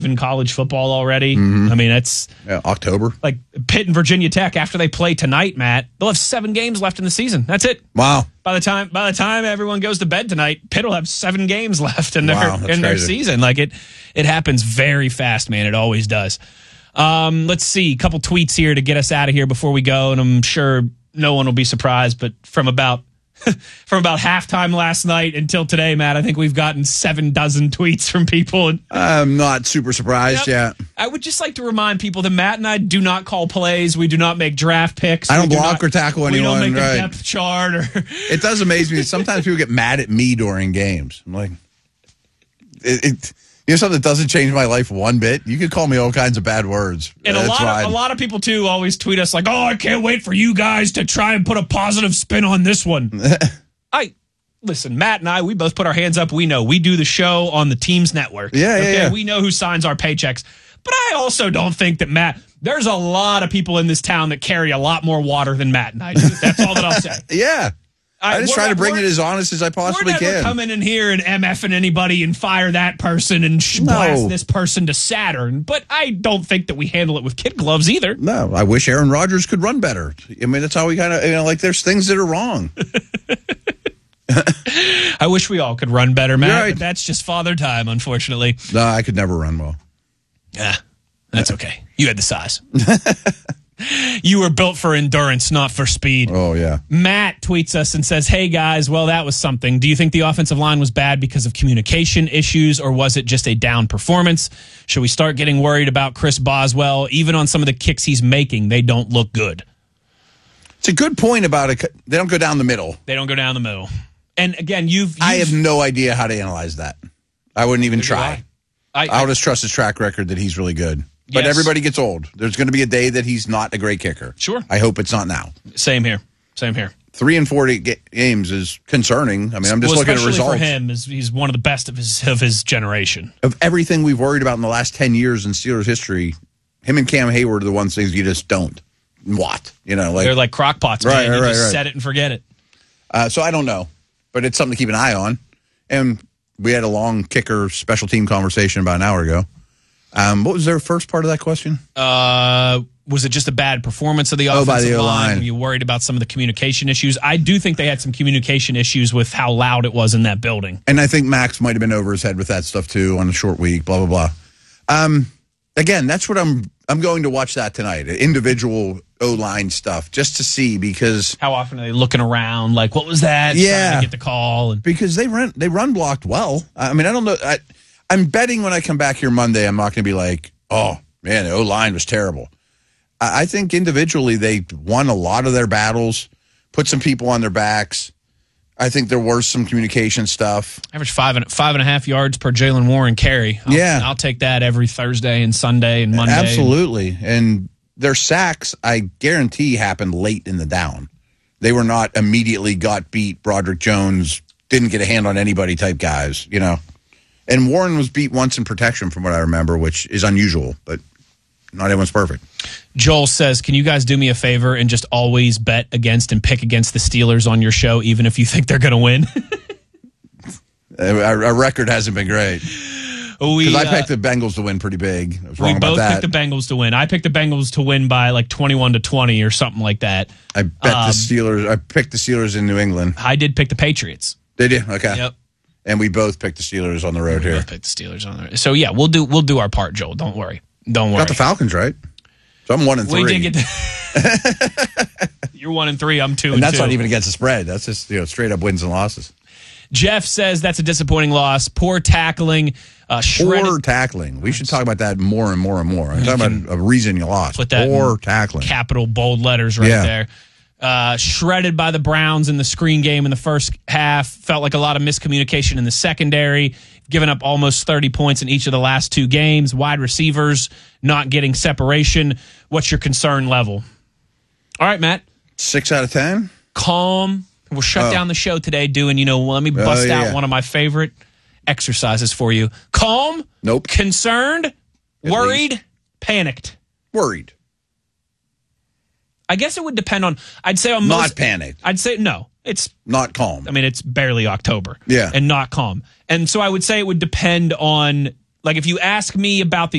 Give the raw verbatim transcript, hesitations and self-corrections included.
in college football already. Mm-hmm. I mean, it's yeah, October. Like Pitt and Virginia Tech, after they play tonight, Matt, they'll have seven games left in the season. That's it. Wow. By the time by the time everyone goes to bed tonight, Pitt will have seven games left in their wow, in their crazy. season. Like it, it happens very fast, man. It always does. Um, let's see, a couple tweets here to get us out of here before we go, and I'm sure no one will be surprised, but from about from about halftime last night until today, Matt, I think we've gotten seven dozen tweets from people. And I'm not super surprised yep. yet. I would just like to remind people that Matt and I do not call plays. We do not make draft picks. I don't We do block not, or tackle anyone. We don't make right. a depth chart. Or it does amaze me. Sometimes people get mad at me during games. I'm like, it, it you know something that doesn't change my life one bit? You could call me all kinds of bad words. And That's a lot fine. of a lot of people too always tweet us like, "Oh, I can't wait for you guys to try and put a positive spin on this one." I listen, Matt and I, we both put our hands up. We know we do the show on the Teams network. Yeah, okay? yeah, yeah. We know who signs our paychecks. But I also don't think that Matt. There's a lot of people in this town that carry a lot more water than Matt and I do. That's all that I'll say. yeah. I, I just try to bring it as honest as I possibly we're never can. coming in here and MFing anybody and fire that person and sh- No. blast this person to Saturn. But I don't think that we handle it with kid gloves either. No, I wish Aaron Rodgers could run better. I mean, that's how we kind of, you know, like there's things that are wrong. I wish we all could run better, Matt, right. but that's just father time, unfortunately. No, I could never run well. Yeah, that's okay. You had the size. You were built for endurance, not for speed. Oh, yeah. Matt tweets us and says, "Hey, guys, well, that was something. Do you think the offensive line was bad because of communication issues, or was it just a down performance? Should we start getting worried about Chris Boswell? Even on some of the kicks he's making, they don't look good." It's a good point about it. They don't go down the middle. They don't go down the middle. And again, you've... you've I have no idea how to analyze that. I wouldn't even try. I, I, I'll just trust his track record that he's really good. But Yes. everybody gets old. There's going to be a day that he's not a great kicker. Sure. I hope it's not now. Same here. Same here. Three and forty ga- games is concerning. I mean, I'm just well, looking at especially results. for him, is he's one of the best of his of his generation. Of everything we've worried about in the last ten years in Steelers history, him and Cam Hayward are the ones things you just don't. What? You know, like They're like crock pots, Right, man. right, You right, just right. set it and forget it. Uh, so I don't know, but it's something to keep an eye on. And we had a long kicker special team conversation about an hour ago. Um, what was their first part of that question? Uh, was it just a bad performance of the Oh, offensive by the line? O-line. Were you worried about some of the communication issues? I do think they had some communication issues with how loud it was in that building. And I think Max might have been over his head with that stuff too on a short week. Blah blah blah. Um, again, that's what I'm. I'm going to watch that tonight. Individual O-line stuff just to see because How often are they looking around? Like, what was that? Yeah. Trying to get the call. And because they run they run blocked well. I mean, I don't know. I, I'm betting when I come back here Monday, I'm not going to be like, oh man, the O-line was terrible. I, I think individually they won a lot of their battles, put some people on their backs. I think there was some communication stuff. average five and five and a half yards per Jalen Warren carry. I'll, Yeah. I'll take that every Thursday and Sunday and Monday. Absolutely. And their sacks, I guarantee, happened late in the down. They were not immediately got beat, Broderick Jones, didn't get a hand on anybody type guys, you know. And Warren was beat once in protection from what I remember, which is unusual, but not everyone's perfect. Joel says, can you guys do me a favor and just always bet against and pick against the Steelers on your show, even if you think they're going to win? Our, our record hasn't been great. We, Because I uh, picked the Bengals to win pretty big. I was wrong we about both that. picked the Bengals to win. I picked the Bengals to win by like twenty-one to twenty or something like that. I bet um, the Steelers. I picked the Steelers in New England. I did pick the Patriots. They did? Okay. Yep. And we both picked the Steelers on the road We here. both picked the Steelers on there. So yeah, we'll do we'll do our part, Joel. Don't worry. Don't worry. Got the Falcons right. So I'm one and three. We did get the You're one and three. I'm two and, and that's two. not even against the spread. That's just you know straight up wins and losses. Jeff says that's a disappointing loss. Poor tackling. Uh, shredded. Poor tackling. We should talk about that more and more and more. I'm talking about a reason you lost. Put that Poor in tackling. Capital bold letters right Yeah. there. Uh, shredded by the Browns in the screen game in the first half. Felt like a lot of miscommunication in the secondary. Given up almost thirty points in each of the last two games. Wide receivers not getting separation. What's your concern level? All right, Matt. Six out of ten. Calm. We'll shut Oh. down the show today doing, you know, let me bust yeah, out yeah. one of my favorite exercises for you. Calm. Nope. Concerned. Worried. Panicked. Worried. I guess it would depend on, I'd say on Not most. panicked. I'd say no. It's, Not calm. I mean, it's barely October. Yeah. And not calm. And so I would say it would depend on Like if you ask me about the